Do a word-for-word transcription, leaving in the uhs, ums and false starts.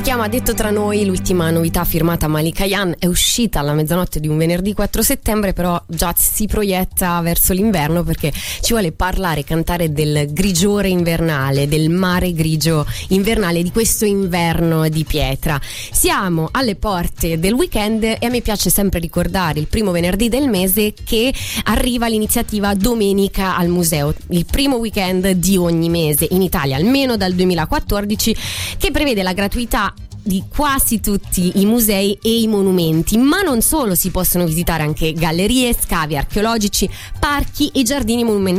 Si chiama Detto tra noi, l'ultima novità firmata Malika Ayane, è uscita alla mezzanotte di un venerdì quattro settembre, però già si proietta verso l'inverno perché ci vuole parlare, cantare del grigiore invernale, del mare grigio invernale, di questo inverno di pietra. Siamo alle porte del weekend e a me piace sempre ricordare il primo venerdì del mese che arriva l'iniziativa Domenica al Museo, il primo weekend di ogni mese in Italia, almeno dal duemilaquattordici, che prevede la gratuità di quasi tutti i musei e i monumenti, ma non solo, si possono visitare anche gallerie, scavi archeologici, parchi e giardini monumentali